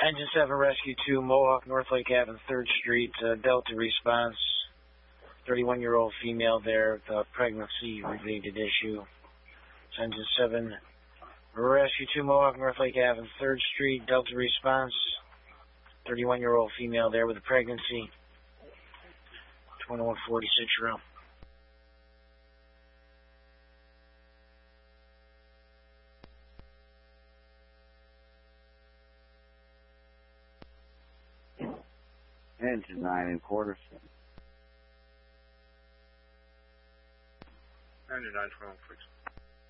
Engine 7 Rescue 2, Mohawk, North Lake Ave, 3rd Street, Delta response. 31-year-old female there with a pregnancy-related issue. Engine 7 Rescue 2, Mohawk, North Lake Ave, 3rd Street, Delta response. 31-year-old female there with a pregnancy. 2146 room. Engine 9 in quarters. Engine 9, 12,